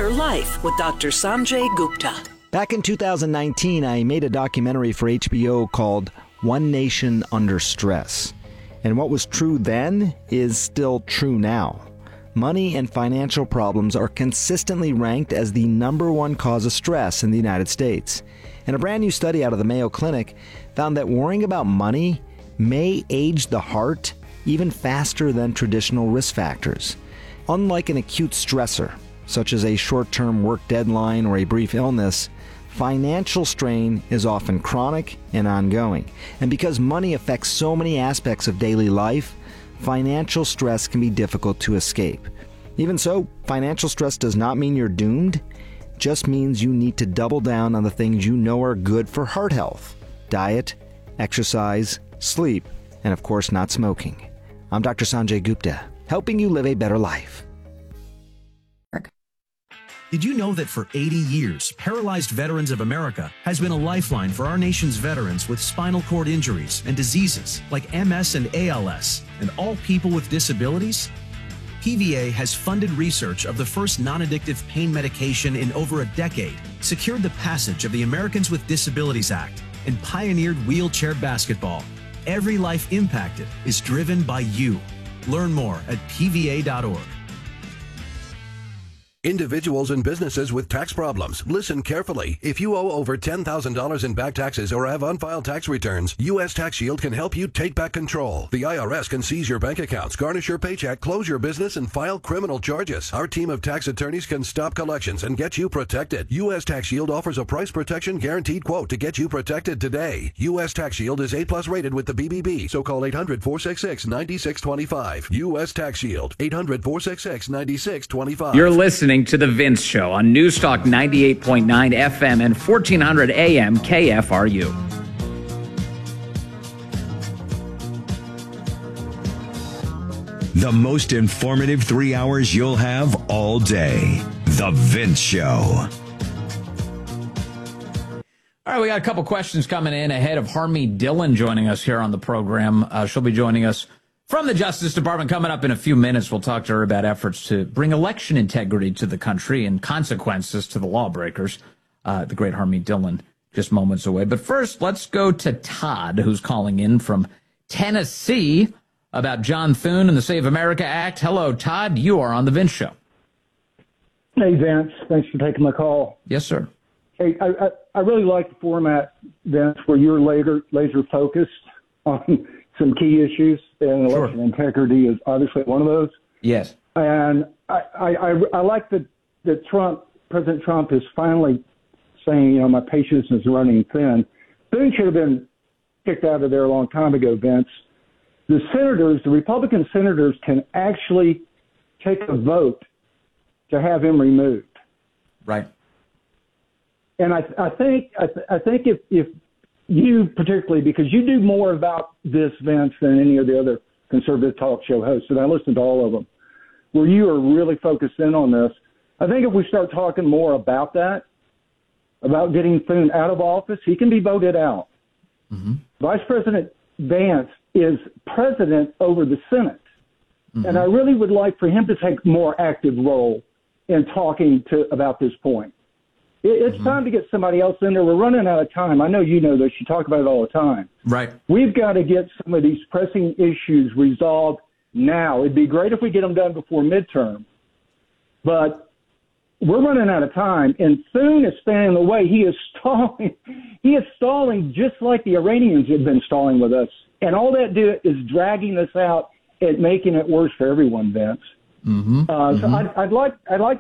Better Life with Dr. Sanjay Gupta. Back in 2019, I made a documentary for HBO called One Nation Under Stress. And what was true then is still true now. Money and financial problems are consistently ranked as the #1 cause of stress in the United States. And a brand new study out of the Mayo Clinic found that worrying about money may age the heart even faster than traditional risk factors. Unlike an acute stressor, such as a short-term work deadline or a brief illness, financial strain is often chronic and ongoing. And because money affects so many aspects of daily life, financial stress can be difficult to escape. Even so, financial stress does not mean you're doomed. It just means you need to double down on the things you know are good for heart health: diet, exercise, sleep, and of course not smoking. I'm Dr. Sanjay Gupta, helping you live a better life. Did you know that for 80 years, Paralyzed Veterans of America has been a lifeline for our nation's veterans with spinal cord injuries and diseases like MS and ALS, and all people with disabilities? PVA has funded research of the first non-addictive pain medication in over a decade, secured the passage of the Americans with Disabilities Act, and pioneered wheelchair basketball. Every life impacted is driven by you. Learn more at pva.org. Individuals and businesses with tax problems, listen carefully. If you owe over $10,000 in back taxes or have unfiled tax returns, U.S. Tax Shield can help you take back control. The IRS can seize your bank accounts, garnish your paycheck, close your business, and file criminal charges. Our team of tax attorneys can stop collections and get you protected. U.S. Tax Shield offers a price protection guaranteed quote to get you protected today. U.S. Tax Shield is A+ rated with the BBB, so call 800-466-9625. U.S. Tax Shield, 800-466-9625. You're listening to The Vince Show on Newstalk 98.9 FM and 1400 AM KFRU. The most informative 3 hours you'll have all day. The Vince Show. All right, we got a couple questions coming in ahead of Harmeet Dillon joining us here on the program. She'll be joining us from the Justice Department coming up in a few minutes. We'll talk to her about efforts to bring election integrity to the country and consequences to the lawbreakers. The great Harmeet Dillon just moments away. But first, let's go to Todd, who's calling in from Tennessee about John Thune and the Save America Act. Hello, Todd. You are on The Vince Show. Hey, Vince. Thanks for taking my call. Yes, sir. Hey, I really like the format, Vince, where you're laser focused on some key issues, and election integrity is obviously one of those. Yes. And I like that President Trump is finally saying, my patience is running thin. Thune should have been kicked out of there a long time ago, Vince. The Republican senators can actually take a vote to have him removed. Right. And I think if you particularly, because you do more about this, Vince, than any of the other conservative talk show hosts, and I listen to all of them, where you are really focused in on this. I think if we start talking more about that, about getting Thune out of office, he can be voted out. Mm-hmm. Vice President Vance is president over the Senate. Mm-hmm. And I really would like for him to take a more active role in talking about this point. It's time to get somebody else in there. We're running out of time. I know you know this. You talk about it all the time. Right. We've got to get some of these pressing issues resolved now. It'd be great if we get them done before midterm. But we're running out of time, and Thune is standing in the way. He is stalling. He is stalling just like the Iranians have been stalling with us. And all that is dragging us out and making it worse for everyone, Vince. So I'd like